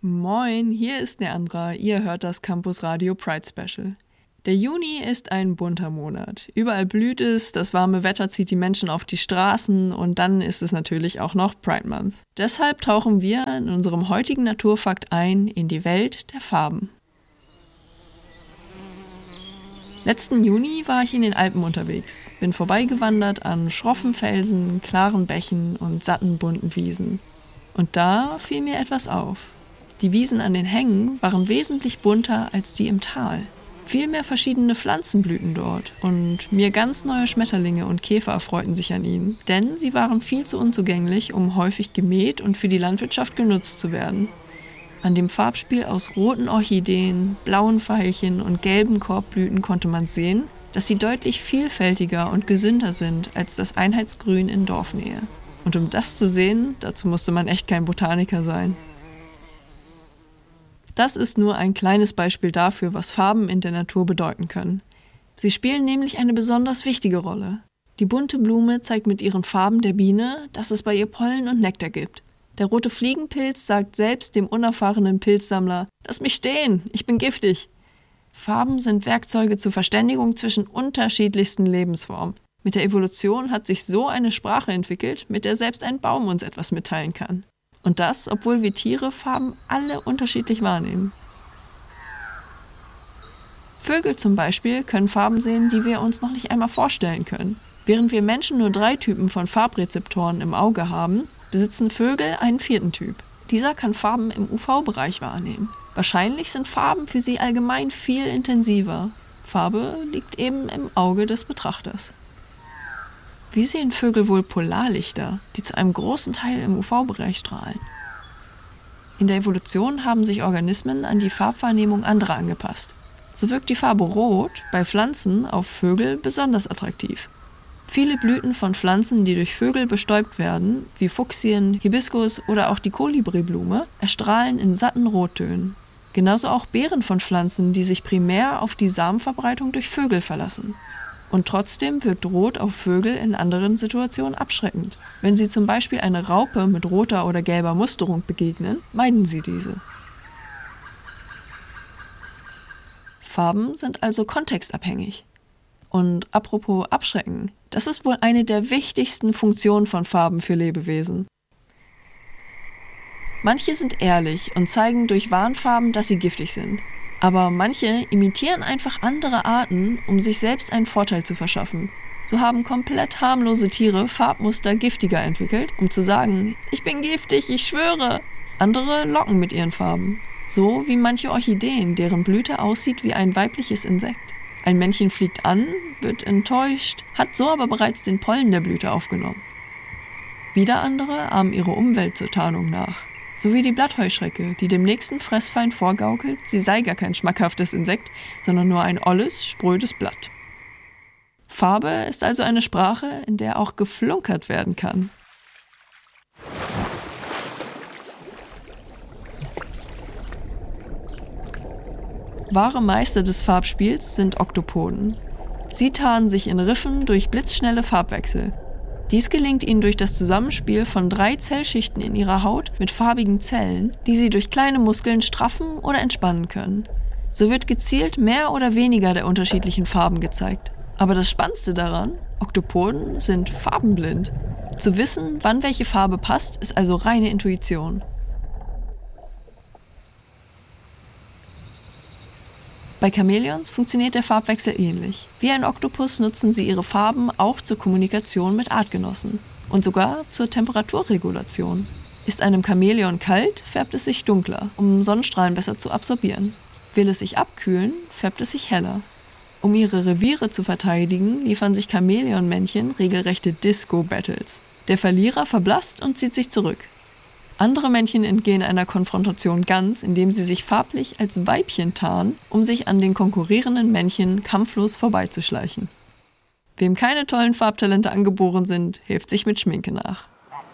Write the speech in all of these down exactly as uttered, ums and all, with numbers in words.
Moin, hier ist Neandra, ihr hört das Campus Radio Pride Special. Der Juni ist ein bunter Monat. Überall blüht es, das warme Wetter zieht die Menschen auf die Straßen und dann ist es natürlich auch noch Pride Month. Deshalb tauchen wir in unserem heutigen Naturfakt ein in die Welt der Farben. Letzten Juni war ich in den Alpen unterwegs, bin vorbeigewandert an schroffen Felsen, klaren Bächen und satten bunten Wiesen. Und da fiel mir etwas auf. Die Wiesen an den Hängen waren wesentlich bunter als die im Tal. Viel mehr verschiedene Pflanzen blühten dort und mir ganz neue Schmetterlinge und Käfer erfreuten sich an ihnen, denn sie waren viel zu unzugänglich, um häufig gemäht und für die Landwirtschaft genutzt zu werden. An dem Farbspiel aus roten Orchideen, blauen Veilchen und gelben Korbblüten konnte man sehen, dass sie deutlich vielfältiger und gesünder sind als das Einheitsgrün in Dorfnähe. Und um das zu sehen, dazu musste man echt kein Botaniker sein. Das ist nur ein kleines Beispiel dafür, was Farben in der Natur bedeuten können. Sie spielen nämlich eine besonders wichtige Rolle. Die bunte Blume zeigt mit ihren Farben der Biene, dass es bei ihr Pollen und Nektar gibt. Der rote Fliegenpilz sagt selbst dem unerfahrenen Pilzsammler: „Lass mich stehen, ich bin giftig." Farben sind Werkzeuge zur Verständigung zwischen unterschiedlichsten Lebensformen. Mit der Evolution hat sich so eine Sprache entwickelt, mit der selbst ein Baum uns etwas mitteilen kann. Und das, obwohl wir Tiere Farben alle unterschiedlich wahrnehmen. Vögel zum Beispiel können Farben sehen, die wir uns noch nicht einmal vorstellen können. Während wir Menschen nur drei Typen von Farbrezeptoren im Auge haben, besitzen Vögel einen vierten Typ. Dieser kann Farben im U V-Bereich wahrnehmen. Wahrscheinlich sind Farben für sie allgemein viel intensiver. Farbe liegt eben im Auge des Betrachters. Wie sehen Vögel wohl Polarlichter, die zu einem großen Teil im U V-Bereich strahlen? In der Evolution haben sich Organismen an die Farbwahrnehmung anderer angepasst. So wirkt die Farbe Rot bei Pflanzen auf Vögel besonders attraktiv. Viele Blüten von Pflanzen, die durch Vögel bestäubt werden, wie Fuchsien, Hibiskus oder auch die Kolibriblume, erstrahlen in satten Rottönen. Genauso auch Beeren von Pflanzen, die sich primär auf die Samenverbreitung durch Vögel verlassen. Und trotzdem wirkt Rot auf Vögel in anderen Situationen abschreckend. Wenn sie zum Beispiel eine Raupe mit roter oder gelber Musterung begegnen, meiden sie diese. Farben sind also kontextabhängig. Und apropos abschrecken, das ist wohl eine der wichtigsten Funktionen von Farben für Lebewesen. Manche sind ehrlich und zeigen durch Warnfarben, dass sie giftig sind. Aber manche imitieren einfach andere Arten, um sich selbst einen Vorteil zu verschaffen. So haben komplett harmlose Tiere Farbmuster giftiger entwickelt, um zu sagen: „Ich bin giftig, ich schwöre." Andere locken mit ihren Farben. So wie manche Orchideen, deren Blüte aussieht wie ein weibliches Insekt. Ein Männchen fliegt an, wird enttäuscht, hat so aber bereits den Pollen der Blüte aufgenommen. Wieder andere ahmen ihre Umwelt zur Tarnung nach. So wie die Blattheuschrecke, die dem nächsten Fressfeind vorgaukelt, sie sei gar kein schmackhaftes Insekt, sondern nur ein olles, sprödes Blatt. Farbe ist also eine Sprache, in der auch geflunkert werden kann. Wahre Meister des Farbspiels sind Oktopoden. Sie tarnen sich in Riffen durch blitzschnelle Farbwechsel. Dies gelingt ihnen durch das Zusammenspiel von drei Zellschichten in ihrer Haut mit farbigen Zellen, die sie durch kleine Muskeln straffen oder entspannen können. So wird gezielt mehr oder weniger der unterschiedlichen Farben gezeigt. Aber das Spannendste daran: Oktopoden sind farbenblind. Zu wissen, wann welche Farbe passt, ist also reine Intuition. Bei Chamäleons funktioniert der Farbwechsel ähnlich. Wie ein Oktopus nutzen sie ihre Farben auch zur Kommunikation mit Artgenossen und sogar zur Temperaturregulation. Ist einem Chamäleon kalt, färbt es sich dunkler, um Sonnenstrahlen besser zu absorbieren. Will es sich abkühlen, färbt es sich heller. Um ihre Reviere zu verteidigen, liefern sich Chamäleonmännchen regelrechte Disco-Battles. Der Verlierer verblasst und zieht sich zurück. Andere Männchen entgehen einer Konfrontation ganz, indem sie sich farblich als Weibchen tarnen, um sich an den konkurrierenden Männchen kampflos vorbeizuschleichen. Wem keine tollen Farbtalente angeboren sind, hilft sich mit Schminke nach.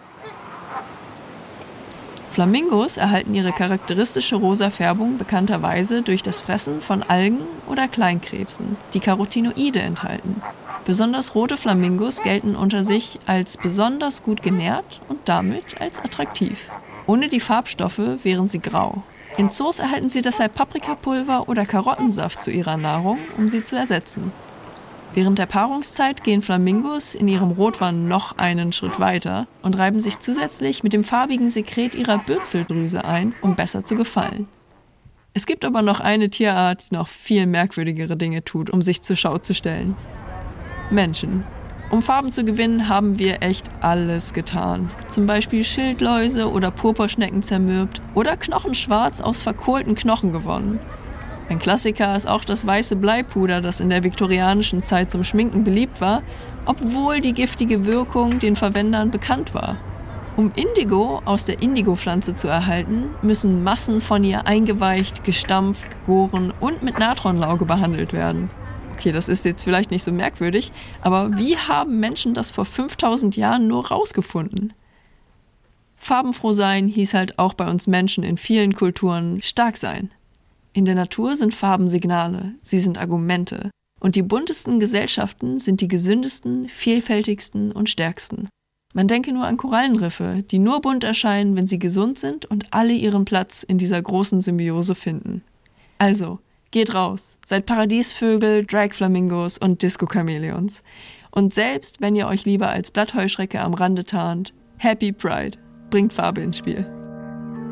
Flamingos erhalten ihre charakteristische rosa Färbung bekannterweise durch das Fressen von Algen oder Kleinkrebsen, die Carotinoide enthalten. Besonders rote Flamingos gelten unter sich als besonders gut genährt und damit als attraktiv. Ohne die Farbstoffe wären sie grau. In Zoos erhalten sie deshalb Paprikapulver oder Karottensaft zu ihrer Nahrung, um sie zu ersetzen. Während der Paarungszeit gehen Flamingos in ihrem Rotwahn noch einen Schritt weiter und reiben sich zusätzlich mit dem farbigen Sekret ihrer Bürzeldrüse ein, um besser zu gefallen. Es gibt aber noch eine Tierart, die noch viel merkwürdigere Dinge tut, um sich zur Schau zu stellen. Menschen. Um Farben zu gewinnen, haben wir echt alles getan. Zum Beispiel Schildläuse oder Purpurschnecken zermürbt oder Knochenschwarz aus verkohlten Knochen gewonnen. Ein Klassiker ist auch das weiße Bleipuder, das in der viktorianischen Zeit zum Schminken beliebt war, obwohl die giftige Wirkung den Verwendern bekannt war. Um Indigo aus der Indigo-Pflanze zu erhalten, müssen Massen von ihr eingeweicht, gestampft, gegoren und mit Natronlauge behandelt werden. Okay, das ist jetzt vielleicht nicht so merkwürdig, aber wie haben Menschen das vor fünftausend Jahren nur rausgefunden? Farbenfroh sein hieß halt auch bei uns Menschen in vielen Kulturen stark sein. In der Natur sind Farben Signale, sie sind Argumente. Und die buntesten Gesellschaften sind die gesündesten, vielfältigsten und stärksten. Man denke nur an Korallenriffe, die nur bunt erscheinen, wenn sie gesund sind und alle ihren Platz in dieser großen Symbiose finden. Also, geht raus, seid Paradiesvögel, Drag-Flamingos und Disco-Chamäleons. Und selbst wenn ihr euch lieber als Blattheuschrecke am Rande tarnt, Happy Pride, bringt Farbe ins Spiel.